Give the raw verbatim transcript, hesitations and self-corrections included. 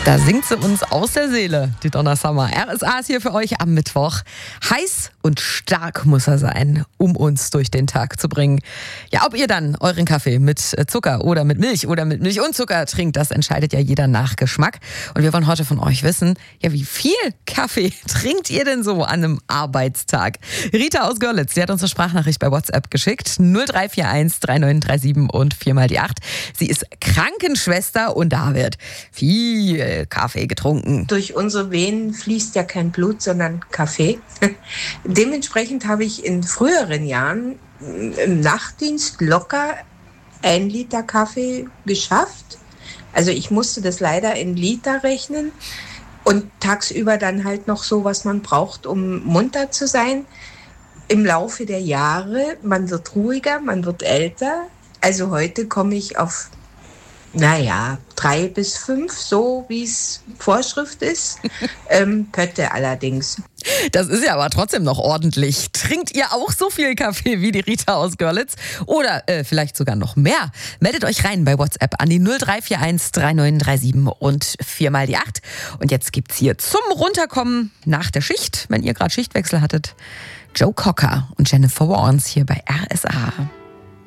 Da singt sie uns aus der Seele, die Donna Summer. R S A ist hier für euch am Mittwoch. Heiß und stark muss er sein, um uns durch den Tag zu bringen. Ja, ob ihr dann euren Kaffee mit Zucker oder mit Milch oder mit Milch und Zucker trinkt, das entscheidet ja jeder nach Geschmack. Und wir wollen heute von euch wissen, ja, wie viel Kaffee trinkt ihr denn so an einem Arbeitstag? Rita aus Görlitz, die hat uns eine Sprachnachricht bei WhatsApp geschickt. null drei vier eins drei neun drei sieben und vier mal die acht. Sie ist Krankenschwester und da wird viel Kaffee getrunken. Durch unsere Venen fließt ja kein Blut, sondern Kaffee. Dementsprechend habe ich in früheren Jahren im Nachtdienst locker ein Liter Kaffee geschafft. Also ich musste das leider in Liter rechnen und tagsüber dann halt noch so, was man braucht, um munter zu sein. Im Laufe der Jahre, man wird ruhiger, man wird älter. Also heute komme ich auf, naja, drei bis fünf, so wie es Vorschrift ist. ähm, Pötte allerdings. Das ist ja aber trotzdem noch ordentlich. Trinkt ihr auch so viel Kaffee wie die Rita aus Görlitz? Oder äh, vielleicht sogar noch mehr? Meldet euch rein bei WhatsApp an die null drei vier eins drei neun drei sieben und vier mal die acht. Und jetzt gibt's hier zum Runterkommen nach der Schicht, wenn ihr gerade Schichtwechsel hattet, Joe Cocker und Jennifer Warnes hier bei R S A.